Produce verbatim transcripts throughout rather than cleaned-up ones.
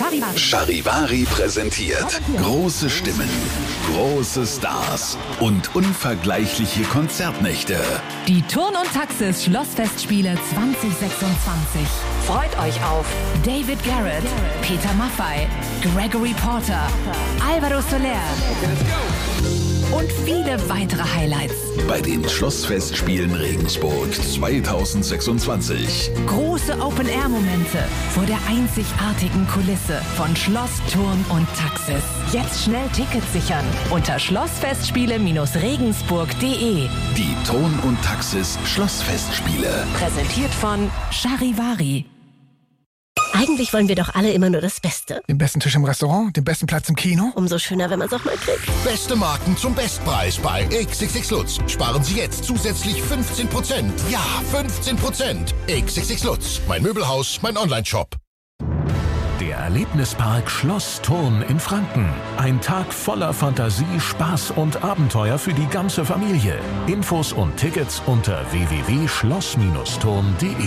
Charivari präsentiert große Stimmen, große Stars und unvergleichliche Konzertnächte. Die Turn- und Taxis Schlossfestspiele zwanzig sechsundzwanzig. Freut euch auf David Garrett, Peter Maffay, Gregory Porter, Alvaro Soler und viele weitere Highlights. Bei den Schlossfestspielen Regensburg zwanzig sechsundzwanzig. Große Open-Air-Momente vor der einzigartigen Kulisse von Schloss, Turn und Taxis. Jetzt schnell Tickets sichern unter schlossfestspiele regensburg punkt de. Die Turn- und Taxis Schlossfestspiele. Präsentiert von Charivari. Eigentlich wollen wir doch alle immer nur das Beste. Den besten Tisch im Restaurant, den besten Platz im Kino. Umso schöner, wenn man es auch mal kriegt. Beste Marken zum Bestpreis bei X X X Lutz. Sparen Sie jetzt zusätzlich fünfzehn Prozent. Ja, fünfzehn Prozent. X X X Lutz. Mein Möbelhaus, mein Onlineshop. Der Erlebnispark Schloss Turn in Franken. Ein Tag voller Fantasie, Spaß und Abenteuer für die ganze Familie. Infos und Tickets unter w w w punkt schloss turn punkt de.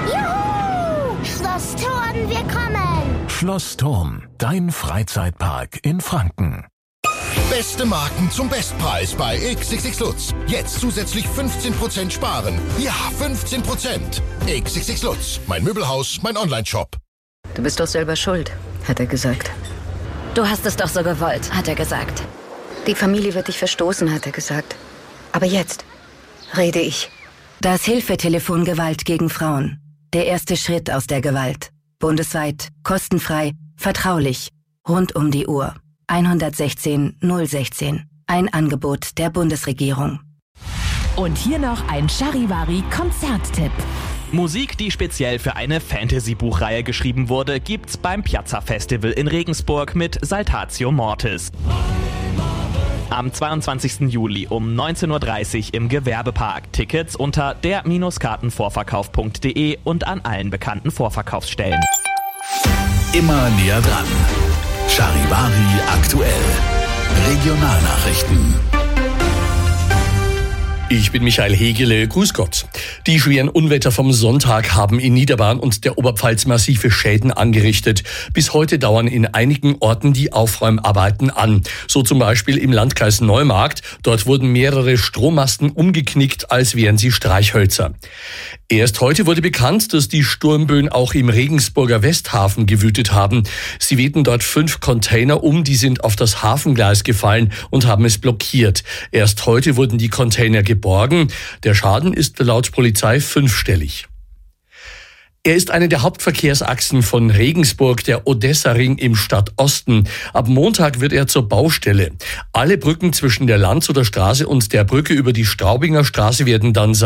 Schloss Turn, wir kommen! Schloss Turn, dein Freizeitpark in Franken. Beste Marken zum Bestpreis bei X X X Lutz. Jetzt zusätzlich fünfzehn Prozent sparen. Ja, fünfzehn Prozent. X X X Lutz. Mein Möbelhaus, mein Onlineshop. Du bist doch selber schuld, hat er gesagt. Du hast es doch so gewollt, hat er gesagt. Die Familie wird dich verstoßen, hat er gesagt. Aber jetzt rede ich. Das Hilfetelefon Gewalt gegen Frauen. Der erste Schritt aus der Gewalt. Bundesweit, kostenfrei, vertraulich, rund um die Uhr. eins eins sechs null sechzehn. Ein Angebot der Bundesregierung. Und hier noch ein Charivari-Konzerttipp. Musik, die speziell für eine Fantasy-Buchreihe geschrieben wurde, gibt's beim Piazza Festival in Regensburg mit Saltatio Mortis. Am zweiundzwanzigsten Juli um neunzehn Uhr dreißig im Gewerbepark. Tickets unter der Kartenvorverkauf punkt de und an allen bekannten Vorverkaufsstellen. Immer näher dran. Charivari aktuell. Regionalnachrichten. Ich bin Michael Hegele, grüß Gott. Die schweren Unwetter vom Sonntag haben in Niederbayern und der Oberpfalz massive Schäden angerichtet. Bis heute dauern in einigen Orten die Aufräumarbeiten an. So zum Beispiel im Landkreis Neumarkt. Dort wurden mehrere Strommasten umgeknickt, als wären sie Streichhölzer. Erst heute wurde bekannt, dass die Sturmböen auch im Regensburger Westhafen gewütet haben. Sie wehten dort fünf Container um, die sind auf das Hafengleis gefallen und haben es blockiert. Erst heute wurden die Container geborgen. Der Schaden ist laut Polizei fünfstellig. Er ist eine der Hauptverkehrsachsen von Regensburg, der Odessa-Ring im Stadtosten. Ab Montag wird er zur Baustelle. Alle Brücken zwischen der Landshuter Straße und der Brücke über die Straubinger Straße werden dann